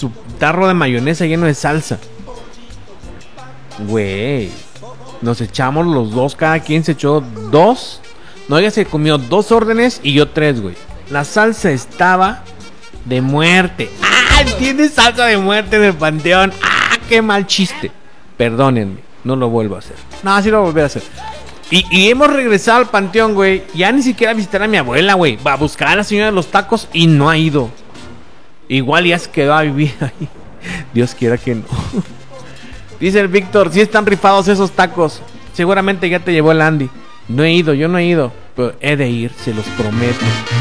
su tarro de mayonesa lleno de salsa. Güey, nos echamos los dos, cada quien se echó dos. No, ella se comió 2 órdenes y yo 3, güey. La salsa estaba de muerte. ¡Ah! ¿Tiene salsa de muerte en el panteón? ¡Ah! ¡Qué mal chiste! Perdónenme, no lo vuelvo a hacer. No, sí lo volví a hacer. Y hemos regresado al panteón, güey. Ya ni siquiera a visitar a mi abuela, güey. Va a buscar a la señora de los tacos y no ha ido. Igual ya se quedó a vivir ahí. Dios quiera que no. Dice el Víctor, sí están rifados esos tacos. Seguramente ya te llevó el Andy. No he ido, yo no he ido. Pero he de ir, se los prometo.